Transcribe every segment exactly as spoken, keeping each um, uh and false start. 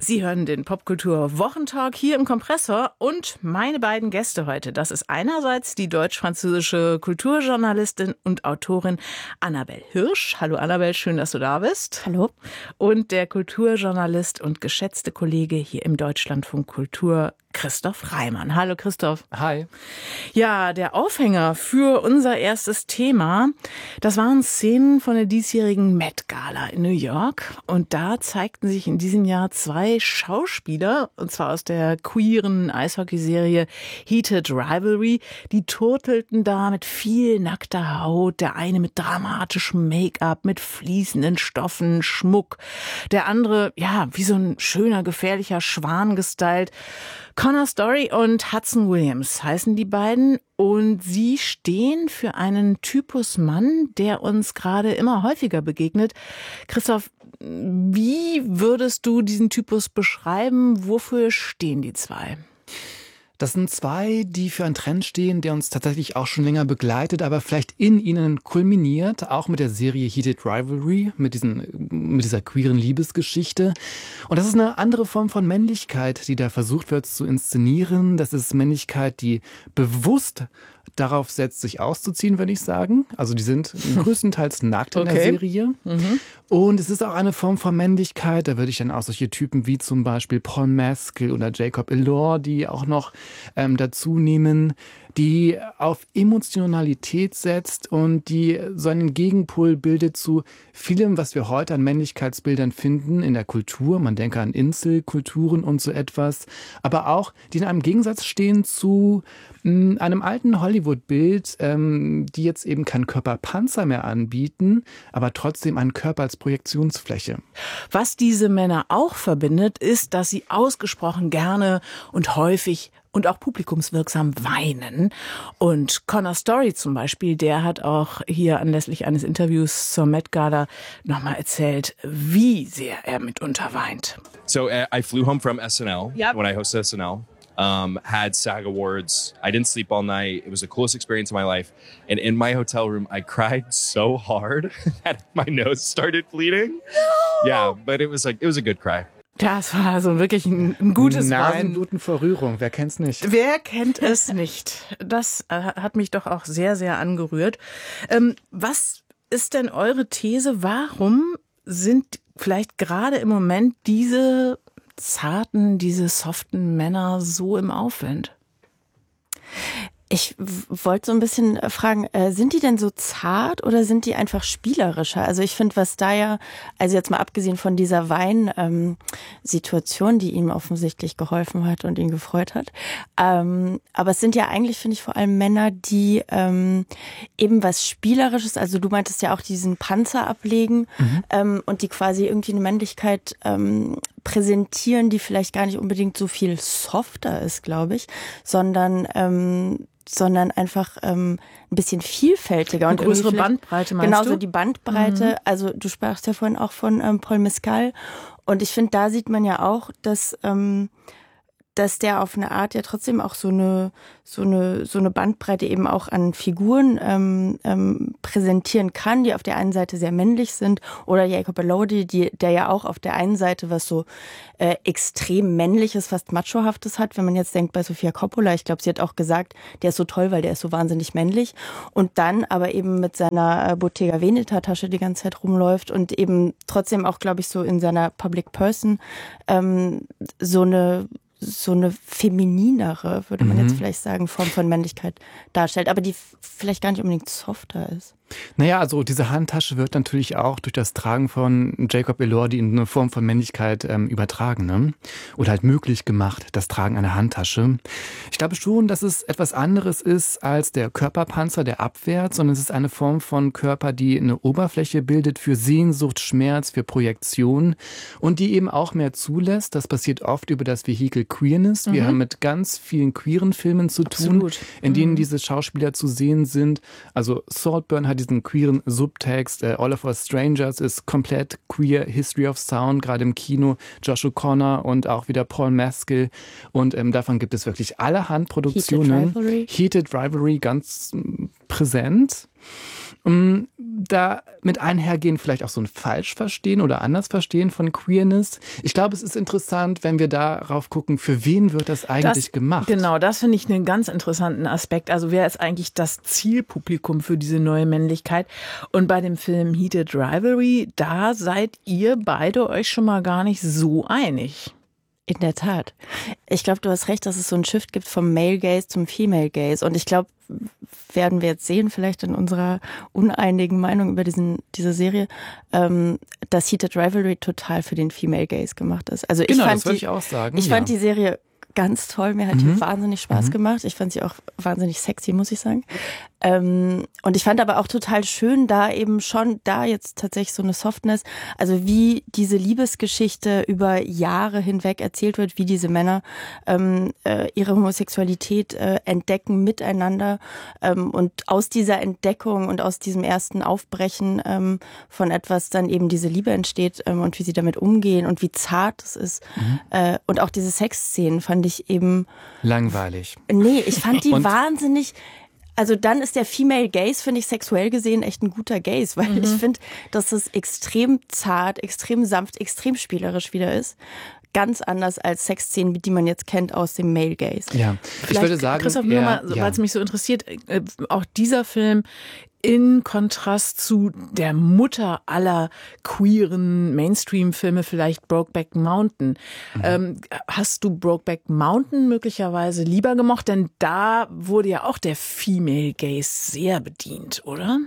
Sie hören den Popkultur-Wochentalk hier im Kompressor und meine beiden Gäste heute. Das ist einerseits die deutsch-französische Kulturjournalistin und Autorin Annabel Hirsch. Hallo Annabel, schön, dass du da bist. Hallo. Und der Kulturjournalist und geschätzte Kollege hier im Deutschlandfunk Kultur, Christoph Reimann. Hallo Christoph. Hi. Ja, der Aufhänger für unser erstes Thema, das waren Szenen von der diesjährigen Met Gala in New York. Und da zeigten sich in diesem Jahr zwei Schauspieler, und zwar aus der queeren Eishockeyserie Heated Rivalry. Die turtelten da mit viel nackter Haut, der eine mit dramatischem Make-up, mit fließenden Stoffen, Schmuck. Der andere, ja, wie so ein schöner, gefährlicher Schwan gestylt. Connor Story und Hudson Williams heißen die beiden und sie stehen für einen Typus Mann, der uns gerade immer häufiger begegnet. Christoph, wie würdest du diesen Typus beschreiben? Wofür stehen die zwei? Das sind zwei, die für einen Trend stehen, der uns tatsächlich auch schon länger begleitet, aber vielleicht in ihnen kulminiert, auch mit der Serie Heated Rivalry, mit, diesen, mit dieser queeren Liebesgeschichte. Und das ist eine andere Form von Männlichkeit, die da versucht wird zu inszenieren. Das ist Männlichkeit, die bewusst darauf setzt, sich auszuziehen, würde ich sagen. Also die sind größtenteils nackt in okay. der Serie. Mhm. Und es ist auch eine Form von Männlichkeit. Da würde ich dann auch solche Typen wie zum Beispiel Paul Mescal oder Jacob Elordi auch noch ähm, dazu nehmen, die auf Emotionalität setzt und die so einen Gegenpol bildet zu vielem, was wir heute an Männlichkeitsbildern finden in der Kultur. Man denke an Inselkulturen und so etwas. Aber auch, die in einem Gegensatz stehen zu mh, einem alten Hollywood-Bild, ähm, die jetzt eben keinen Körperpanzer mehr anbieten, aber trotzdem einen Körper als Projektionsfläche. Was diese Männer auch verbindet, ist, dass sie ausgesprochen gerne und häufig und auch publikumswirksam weinen. Und Connor Story zum Beispiel, der hat auch hier anlässlich eines Interviews zur Met Gala nochmal erzählt, wie sehr er mitunter weint. So uh, I flew home from S N L yep. when I hosted S N L. Um, had SAG Awards. I didn't sleep all night. It was the coolest experience of my life. And in my hotel room, I cried so hard that my nose started bleeding. No! Yeah, but it was like it was a good cry. Das war so wirklich ein, ein gutes Weinen. Nasenbluten vor Rührung, wer kennt's nicht? Wer kennt es nicht? Das äh, hat mich doch auch sehr, sehr angerührt. Ähm, was ist denn eure These? Warum sind vielleicht gerade im Moment diese zarten, diese soften Männer so im Aufwind? Ich wollte so ein bisschen fragen, äh, sind die denn so zart oder sind die einfach spielerischer? Also ich finde, was da ja, also jetzt mal abgesehen von dieser Wein-Situation, ähm, die ihm offensichtlich geholfen hat und ihn gefreut hat, ähm, aber es sind ja eigentlich, finde ich, vor allem Männer, die ähm, eben was Spielerisches, also du meintest ja auch diesen Panzer ablegen mhm. ähm, und die quasi irgendwie eine Männlichkeit ähm, präsentieren, die vielleicht gar nicht unbedingt so viel softer ist, glaube ich, sondern ähm, sondern einfach ähm, ein bisschen vielfältiger. Eine und größere Bandbreite, meinst genau, du? Genau, so die Bandbreite. Mhm. Also du sprachst ja vorhin auch von ähm, Paul Mescal. Und ich finde, da sieht man ja auch, dass ähm, dass der auf eine Art ja trotzdem auch so eine so eine so eine Bandbreite eben auch an Figuren ähm, ähm, präsentieren kann, die auf der einen Seite sehr männlich sind, oder Jacob Elordi, die der ja auch auf der einen Seite was so äh, extrem männliches, fast machohaftes hat. Wenn man jetzt denkt bei Sofia Coppola, ich glaube, sie hat auch gesagt, der ist so toll, weil der ist so wahnsinnig männlich, und dann aber eben mit seiner äh, Bottega Veneta Tasche die ganze Zeit rumläuft und eben trotzdem auch, glaube ich, so in seiner Public Person ähm, so eine so eine femininere, würde man mhm. jetzt vielleicht sagen, Form von Männlichkeit darstellt, aber die f- vielleicht gar nicht unbedingt softer ist. Naja, also diese Handtasche wird natürlich auch durch das Tragen von Jacob Elordi in eine Form von Männlichkeit ähm, übertragen, ne? Oder halt möglich gemacht, das Tragen einer Handtasche. Ich glaube schon, dass es etwas anderes ist als der Körperpanzer, der abwehrt, sondern es ist eine Form von Körper, die eine Oberfläche bildet für Sehnsucht, Schmerz, für Projektion und die eben auch mehr zulässt. Das passiert oft über das Vehikel Queerness. Wir mhm. haben mit ganz vielen queeren Filmen zu tun, Absolut. in denen mhm. diese Schauspieler zu sehen sind. Also Saltburn hat diesen queeren Subtext. Äh, All of Us Strangers ist komplett queer. History of Sound, gerade im Kino. Josh O'Connor und auch wieder Paul Mescal. Und ähm, davon gibt es wirklich allerhand Produktionen. Heated Rivalry. Heated Rivalry, ganz präsent. Um, da mit einhergehen vielleicht auch so ein Falschverstehen oder Andersverstehen von Queerness. Ich glaube, es ist interessant, wenn wir darauf gucken, für wen wird das eigentlich das, gemacht? Genau, das finde ich einen ganz interessanten Aspekt. Also wer ist eigentlich das Zielpublikum für diese neue Männlichkeit? Und bei dem Film Heated Rivalry, da seid ihr beide euch schon mal gar nicht so einig. In der Tat. Ich glaube, du hast recht, dass es so einen Shift gibt vom Male Gaze zum Female Gaze. Und ich glaube, werden wir jetzt sehen, vielleicht in unserer uneinigen Meinung über diesen, diese Serie, ähm, dass Heated Rivalry total für den Female Gaze gemacht ist. Also genau, ich fand das würde die, ich auch sagen. Ich ja. fand die Serie ganz toll. Mir hat Mhm. die wahnsinnig Spaß Mhm. gemacht. Ich fand sie auch wahnsinnig sexy, muss ich sagen. Ähm, und ich fand aber auch total schön, da eben schon, da jetzt tatsächlich so eine Softness, also wie diese Liebesgeschichte über Jahre hinweg erzählt wird, wie diese Männer ähm, äh, ihre Homosexualität äh, entdecken miteinander ähm, und aus dieser Entdeckung und aus diesem ersten Aufbrechen ähm, von etwas dann eben diese Liebe entsteht ähm, und wie sie damit umgehen und wie zart es ist. Mhm. Äh, und auch diese Sexszenen fand ich eben langweilig. Nee, ich fand die und? wahnsinnig. Also dann ist der Female Gaze, finde ich, sexuell gesehen echt ein guter Gaze, weil mhm. ich finde, dass es extrem zart, extrem sanft, extrem spielerisch wieder ist. Ganz anders als Sexszenen, die man jetzt kennt aus dem Male Gaze. Ja, Vielleicht, ich würde sagen, Christoph, nur mal, ja. weil es mich so interessiert, äh, auch dieser Film in Kontrast zu der Mutter aller queeren Mainstream-Filme, vielleicht Brokeback Mountain. Mhm. Ähm, hast du Brokeback Mountain möglicherweise lieber gemocht? Denn da wurde ja auch der Female Gaze sehr bedient, oder?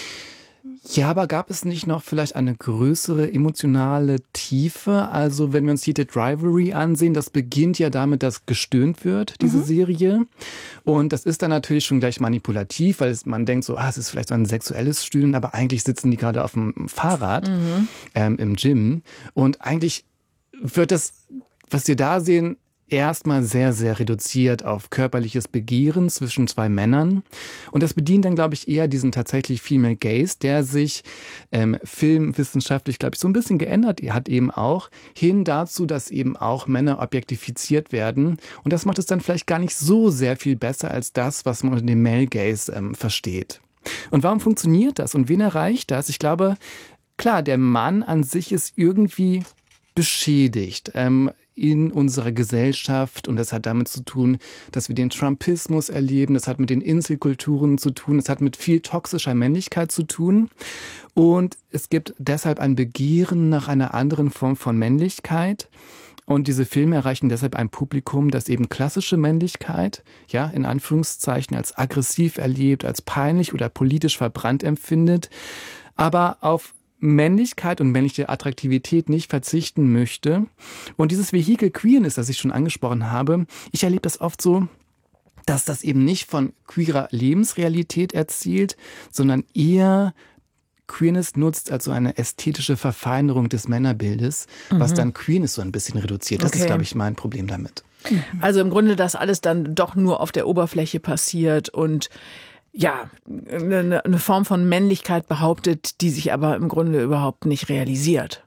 Ja, aber gab es nicht noch vielleicht eine größere emotionale Tiefe? Also wenn wir uns Heated Rivalry ansehen, das beginnt ja damit, dass gestöhnt wird, diese mhm. Serie. Und das ist dann natürlich schon gleich manipulativ, weil es, man denkt so, ah, es ist vielleicht so ein sexuelles Stöhnen, aber eigentlich sitzen die gerade auf dem Fahrrad mhm. ähm, im Gym. Und eigentlich wird das, was wir da sehen, erstmal sehr, sehr reduziert auf körperliches Begehren zwischen zwei Männern. Und das bedient dann, glaube ich, eher diesen tatsächlich Female Gaze, der sich ähm, filmwissenschaftlich, glaube ich, so ein bisschen geändert hat eben auch, hin dazu, dass eben auch Männer objektifiziert werden. Und das macht es dann vielleicht gar nicht so sehr viel besser als das, was man unter dem Male Gaze ähm, versteht. Und warum funktioniert das? Und wen erreicht das? Ich glaube, klar, der Mann an sich ist irgendwie beschädigt ähm, in unserer Gesellschaft, und das hat damit zu tun, dass wir den Trumpismus erleben, das hat mit den Inselkulturen zu tun, das hat mit viel toxischer Männlichkeit zu tun, und es gibt deshalb ein Begehren nach einer anderen Form von Männlichkeit. Und diese Filme erreichen deshalb ein Publikum, das eben klassische Männlichkeit, ja, in Anführungszeichen, als aggressiv erlebt, als peinlich oder politisch verbrannt empfindet, aber auf Männlichkeit und männliche Attraktivität nicht verzichten möchte. Und dieses Vehikel Queerness, das ich schon angesprochen habe, ich erlebe das oft so, dass das eben nicht von queerer Lebensrealität erzählt, sondern eher Queerness nutzt als so eine ästhetische Verfeinerung des Männerbildes, mhm. was dann Queerness so ein bisschen reduziert. Das okay. ist, glaube ich, mein Problem damit. Also im Grunde, dass alles dann doch nur auf der Oberfläche passiert und ja, eine, eine Form von Männlichkeit behauptet, die sich aber im Grunde überhaupt nicht realisiert.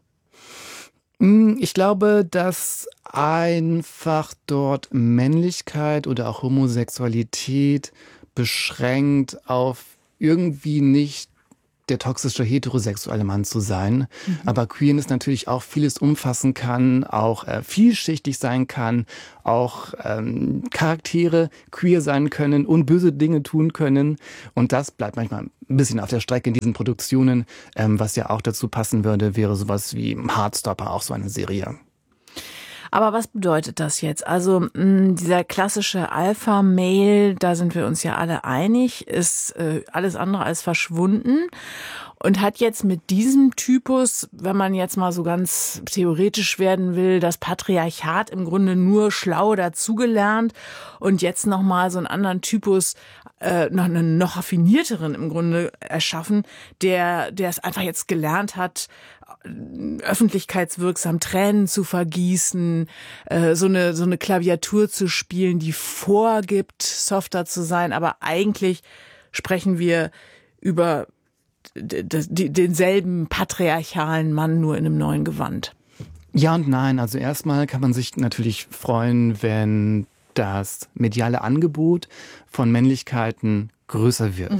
Ich glaube, dass einfach dort Männlichkeit oder auch Homosexualität beschränkt auf irgendwie nicht der toxische heterosexuelle Mann zu sein. Mhm. Aber Queerness natürlich auch vieles umfassen kann, auch äh, vielschichtig sein kann, auch ähm, Charaktere queer sein können und böse Dinge tun können. Und das bleibt manchmal ein bisschen auf der Strecke in diesen Produktionen. Ähm, was ja auch dazu passen würde, wäre sowas wie Heartstopper, auch so eine Serie. Aber was bedeutet das jetzt? Also mh, dieser klassische Alpha-Male, da sind wir uns ja alle einig, ist äh, alles andere als verschwunden und hat jetzt mit diesem Typus, wenn man jetzt mal so ganz theoretisch werden will, das Patriarchat im Grunde nur schlau dazugelernt und jetzt nochmal so einen anderen Typus, äh, noch einen noch raffinierteren im Grunde erschaffen, der, der es einfach jetzt gelernt hat, öffentlichkeitswirksam Tränen zu vergießen, äh, so eine so eine Klaviatur zu spielen, die vorgibt, softer zu sein, aber eigentlich sprechen wir über d- d- denselben patriarchalen Mann, nur in einem neuen Gewand. Ja und nein. Also erstmal kann man sich natürlich freuen, wenn das mediale Angebot von Männlichkeiten größer wird. Mhm.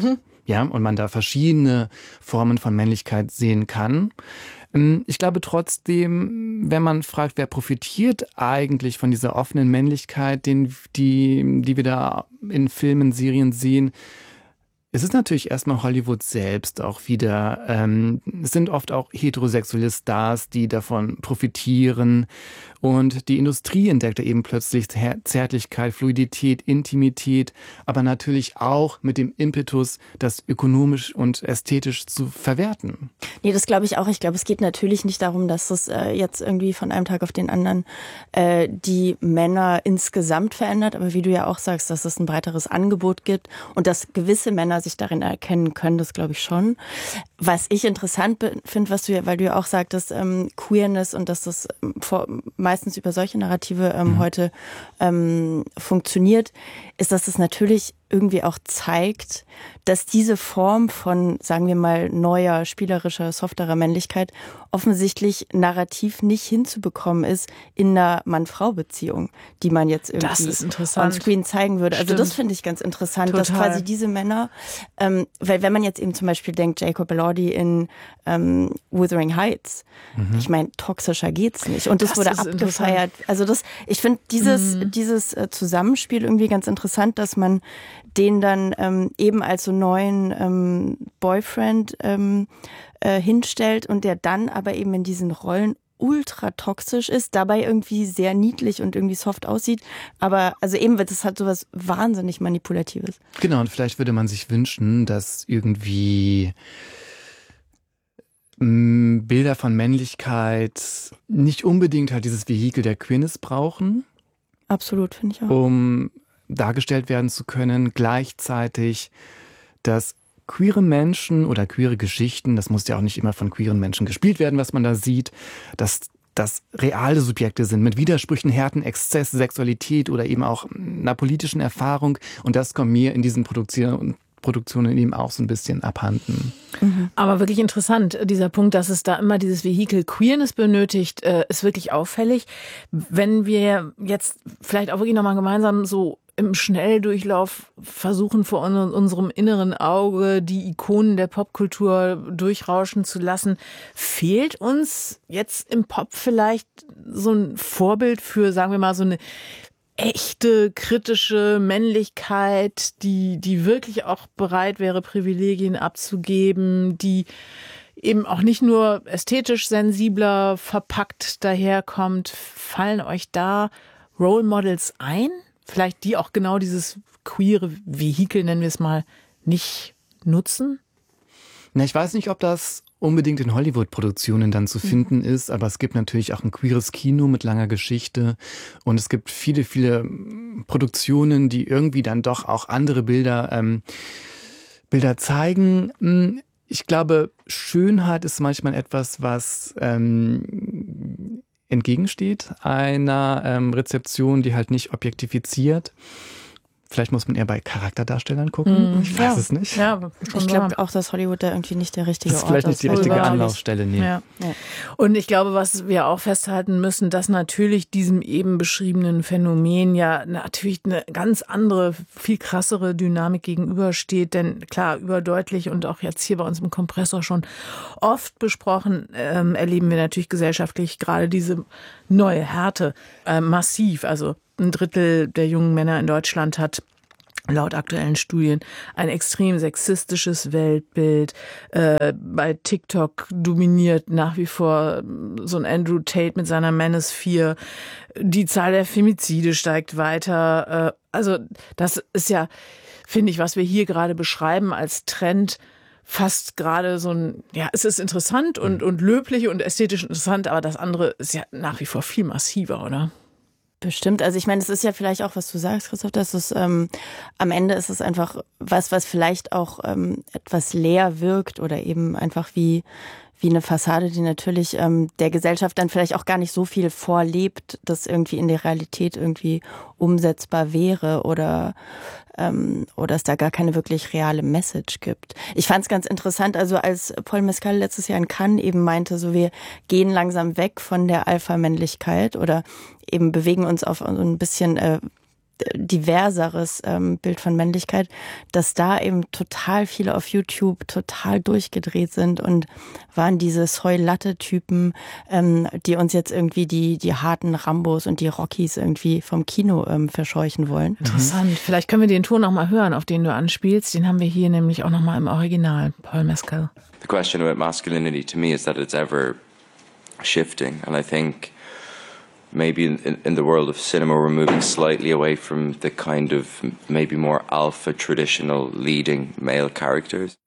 ja, und man da verschiedene Formen von Männlichkeit sehen kann. Ich glaube trotzdem, wenn man fragt, wer profitiert eigentlich von dieser offenen Männlichkeit, den, die, die wir da in Filmen, Serien sehen, es ist natürlich erstmal Hollywood selbst auch wieder. Ähm, es sind oft auch heterosexuelle Stars, die davon profitieren. Und die Industrie entdeckte eben plötzlich Zärtlichkeit, Fluidität, Intimität, aber natürlich auch mit dem Impetus, das ökonomisch und ästhetisch zu verwerten. Nee, das glaube ich auch. Ich glaube, es geht natürlich nicht darum, dass das äh, jetzt irgendwie von einem Tag auf den anderen äh, die Männer insgesamt verändert. Aber wie du ja auch sagst, dass es ein breiteres Angebot gibt und dass gewisse Männer sich darin erkennen können, das glaube ich schon. Was ich interessant finde, was du ja, weil du ja auch sagtest, ähm, Queerness und dass das ähm, vor, meistens über solche Narrative ähm, mhm. heute ähm, funktioniert, ist, dass es natürlich irgendwie auch zeigt, dass diese Form von, sagen wir mal, neuer, spielerischer, softerer Männlichkeit offensichtlich narrativ nicht hinzubekommen ist in einer Mann-Frau-Beziehung, die man jetzt irgendwie on-screen zeigen würde. Also Stimmt. das finde ich ganz interessant, Total. dass quasi diese Männer, ähm, weil wenn man jetzt eben zum Beispiel denkt, Jacob Elordi in ähm, Wuthering Heights, mhm. ich meine, toxischer geht's nicht. Und das, das wurde abgefeiert. Also das, ich finde dieses, mhm. dieses äh, Zusammenspiel irgendwie ganz interessant, dass man den dann ähm, eben als so neuen ähm, Boyfriend ähm, äh, hinstellt und der dann aber eben in diesen Rollen ultra toxisch ist, dabei irgendwie sehr niedlich und irgendwie soft aussieht. Aber also eben wird es halt sowas wahnsinnig Manipulatives. Genau, und vielleicht würde man sich wünschen, dass irgendwie mh, Bilder von Männlichkeit nicht unbedingt halt dieses Vehikel der Queerness brauchen. Absolut, finde ich auch. Um dargestellt werden zu können, gleichzeitig, dass queere Menschen oder queere Geschichten, das muss ja auch nicht immer von queeren Menschen gespielt werden, was man da sieht, dass das reale Subjekte sind mit Widersprüchen, Härten, Exzess, Sexualität oder eben auch einer politischen Erfahrung, und das kommt mir in diesen Produktionen Produktionen eben auch so ein bisschen abhanden. Mhm. Aber wirklich interessant, dieser Punkt, dass es da immer dieses Vehikel Queerness benötigt, ist wirklich auffällig. Wenn wir jetzt vielleicht auch wirklich nochmal gemeinsam so im Schnelldurchlauf versuchen, vor unserem inneren Auge die Ikonen der Popkultur durchrauschen zu lassen, fehlt uns jetzt im Pop vielleicht so ein Vorbild für, sagen wir mal, so eine echte, kritische Männlichkeit, die, die wirklich auch bereit wäre, Privilegien abzugeben, die eben auch nicht nur ästhetisch sensibler verpackt daherkommt. Fallen euch da Role Models ein? Vielleicht die auch genau dieses queere Vehikel, nennen wir es mal, nicht nutzen? Na, ich weiß nicht, ob das unbedingt in Hollywood-Produktionen dann zu finden mhm. ist, aber es gibt natürlich auch ein queeres Kino mit langer Geschichte und es gibt viele, viele Produktionen, die irgendwie dann doch auch andere Bilder, ähm, Bilder zeigen. Ich glaube, Schönheit ist manchmal etwas, was ähm, entgegensteht einer ähm, Rezeption, die halt nicht objektifiziert. Vielleicht muss man eher bei Charakterdarstellern gucken. Mm, ich weiß ja. es nicht. Ja, ich glaube auch, dass Hollywood da irgendwie nicht der richtige Ort ist. Vielleicht nicht die richtige Anlaufstelle. Nee. Ja. Ja. Und ich glaube, was wir auch festhalten müssen, dass natürlich diesem eben beschriebenen Phänomen ja natürlich eine ganz andere, viel krassere Dynamik gegenübersteht. Denn klar, überdeutlich und auch jetzt hier bei uns im Kompressor schon oft besprochen, ähm, erleben wir natürlich gesellschaftlich gerade diese neue Härte äh, massiv. Also ein Drittel der jungen Männer in Deutschland hat laut aktuellen Studien ein extrem sexistisches Weltbild. Äh, bei TikTok dominiert nach wie vor so ein Andrew Tate mit seiner Manosphere. Die Zahl der Femizide steigt weiter. Äh, also das ist ja, finde ich, was wir hier gerade beschreiben als Trend, fast gerade so ein, ja, es ist interessant und, und löblich und ästhetisch interessant, aber das andere ist ja nach wie vor viel massiver, oder? Bestimmt. Also ich meine, es ist ja vielleicht auch, was du sagst, Christoph, dass es ähm, am Ende ist es einfach was, was vielleicht auch ähm, etwas leer wirkt oder eben einfach wie wie eine Fassade, die natürlich ähm, der Gesellschaft dann vielleicht auch gar nicht so viel vorlebt, dass irgendwie in der Realität irgendwie umsetzbar wäre oder ähm, oder es da gar keine wirklich reale Message gibt. Ich fand es ganz interessant, also als Paul Mescal letztes Jahr in Cannes eben meinte, so wir gehen langsam weg von der Alpha-Männlichkeit oder eben bewegen uns auf so ein bisschen äh, diverseres ähm, Bild von Männlichkeit, dass da eben total viele auf YouTube total durchgedreht sind und waren diese Soy-Latte-Typen, ähm, die uns jetzt irgendwie die, die harten Rambos und die Rockys irgendwie vom Kino ähm, verscheuchen wollen. Interessant. Mhm. Vielleicht können wir den Ton noch mal hören, auf den du anspielst. Den haben wir hier nämlich auch noch mal im Original. Paul Mescal. The question about masculinity to me is that it's ever shifting, and I think maybe in, in the world of cinema we're moving slightly away from the kind of maybe more alpha traditional leading male characters.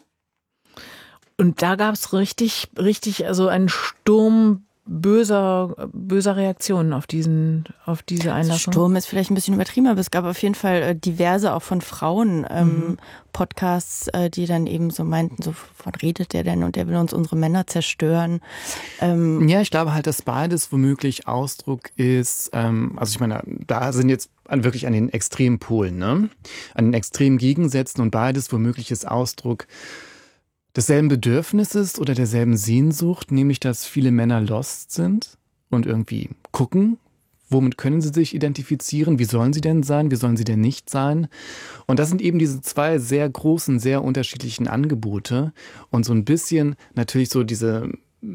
Und da gab es richtig, richtig, also einen Sturm böser, böser Reaktionen auf diesen, auf diese Einlassung. Sturm ist vielleicht ein bisschen übertrieben, aber es gab auf jeden Fall äh, diverse, auch von Frauen, ähm, mhm. Podcasts, äh, die dann eben so meinten, so, wovon redet der denn? Und der will uns unsere Männer zerstören. Ähm, ja, ich glaube halt, dass beides womöglich Ausdruck ist, ähm, also ich meine, da sind jetzt an, wirklich an den extremen Polen, ne? An den extremen Gegensätzen und beides womöglich ist Ausdruck desselben Bedürfnisses oder derselben Sehnsucht, nämlich dass viele Männer lost sind und irgendwie gucken, womit können sie sich identifizieren, wie sollen sie denn sein, wie sollen sie denn nicht sein. Und das sind eben diese zwei sehr großen, sehr unterschiedlichen Angebote und so ein bisschen natürlich so diese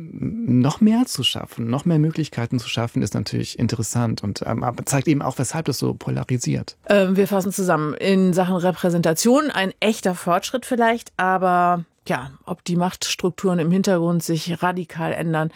noch mehr zu schaffen, noch mehr Möglichkeiten zu schaffen, ist natürlich interessant und ähm, zeigt eben auch, weshalb das so polarisiert. Ähm, wir fassen zusammen. In Sachen Repräsentation ein echter Fortschritt vielleicht, aber ja, ob die Machtstrukturen im Hintergrund sich radikal ändern,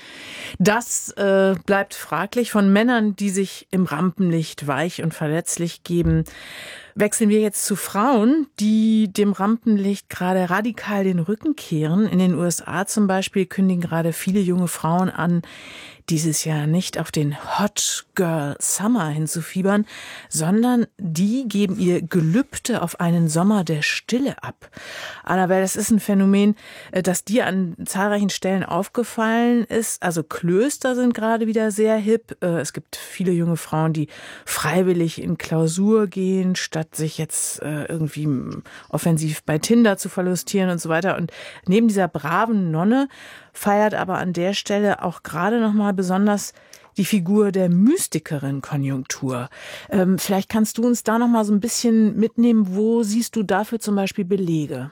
das äh, bleibt fraglich. Von Männern, die sich im Rampenlicht weich und verletzlich geben, wechseln wir jetzt zu Frauen, die dem Rampenlicht gerade radikal den Rücken kehren. In den U S A zum Beispiel kündigen gerade viele junge Frauen an, dieses Jahr nicht auf den Hot Girl Summer hinzufiebern, sondern die geben ihr Gelübde auf einen Sommer der Stille ab. Annabelle, das ist ein Phänomen, das dir an zahlreichen Stellen aufgefallen ist. Also Klöster sind gerade wieder sehr hip. Es gibt viele junge Frauen, die freiwillig in Klausur gehen, statt sich jetzt irgendwie offensiv bei Tinder zu verlustieren und so weiter. Und neben dieser braven Nonne feiert aber an der Stelle auch gerade noch mal besonders die Figur der Mystikerin Konjunktur. Ähm, vielleicht kannst du uns da noch mal so ein bisschen mitnehmen. Wo siehst du dafür zum Beispiel Belege?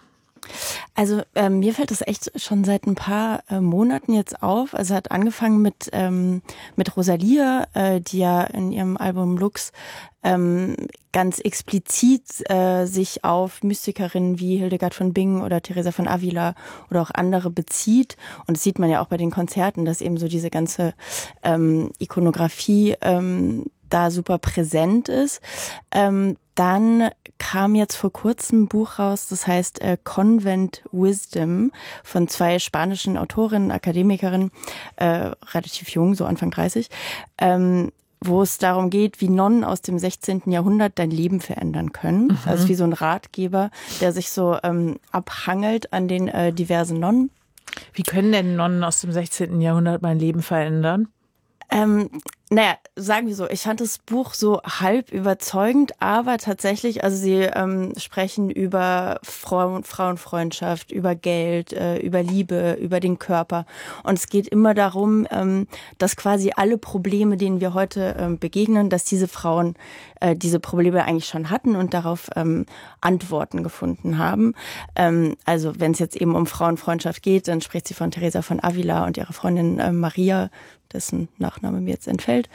Also ähm, mir fällt das echt schon seit ein paar äh, Monaten jetzt auf. Also hat angefangen mit ähm, mit Rosalia, äh, die ja in ihrem Album Lux ähm, ganz explizit äh, sich auf Mystikerinnen wie Hildegard von Bingen oder Teresa von Avila oder auch andere bezieht. Und das sieht man ja auch bei den Konzerten, dass eben so diese ganze ähm, Ikonografie ähm, da super präsent ist. Ähm, dann kam jetzt vor kurzem ein Buch raus, das heißt äh, Convent Wisdom von zwei spanischen Autorinnen, Akademikerinnen, äh, relativ jung, so Anfang dreißig, ähm, wo es darum geht, wie Nonnen aus dem sechzehnten Jahrhundert dein Leben verändern können. Mhm. Also wie so ein Ratgeber, der sich so ähm, abhangelt an den äh, diversen Nonnen. Wie können denn Nonnen aus dem sechzehnten Jahrhundert mein Leben verändern? Ähm, naja, sagen wir so, ich fand das Buch so halb überzeugend, aber tatsächlich, also sie ähm, sprechen über Frauen, Frauenfreundschaft, über Geld, äh, über Liebe, über den Körper. Und es geht immer darum, ähm, dass quasi alle Probleme, denen wir heute ähm, begegnen, dass diese Frauen äh, diese Probleme eigentlich schon hatten und darauf ähm, Antworten gefunden haben. Ähm, also wenn es jetzt eben um Frauenfreundschaft geht, dann spricht sie von Teresa von Avila und ihrer Freundin äh, Maria, dessen Nachname mir jetzt entfällt,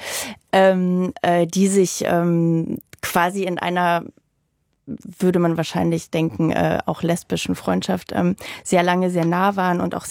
ähm, äh, die sich ähm, quasi in einer, würde man wahrscheinlich denken, äh, auch lesbischen Freundschaft ähm, sehr lange sehr nah waren und auch